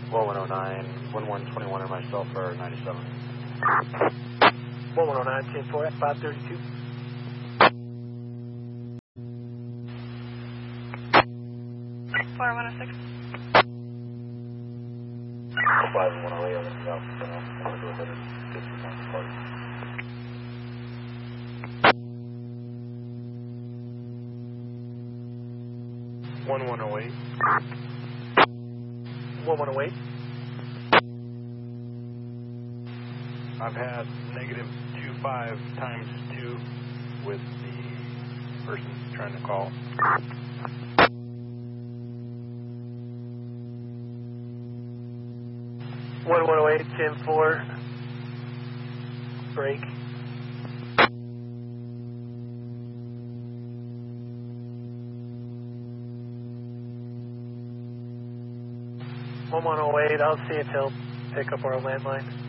Well, 109, 1121 or myself for 97. Well, 109, 10-4 at 532. Four 106. 5 and 108 on the south, so I'm going to go ahead and get some more party. Well, 108. I've had negative 25 times 2 with the person trying to call. 1108, 10-4. Break. Well, 108, I'll see if he'll pick up our landline.